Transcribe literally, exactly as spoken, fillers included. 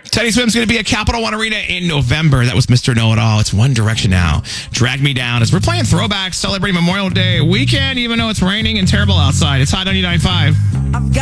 Teddy Swim's going to be at Capital One Arena in November. That was Mister Know-It-All. It's One Direction now. Drag Me Down as we're playing throwbacks, celebrating Memorial Day weekend, even though it's raining and terrible outside. It's Hot ninety-nine point five.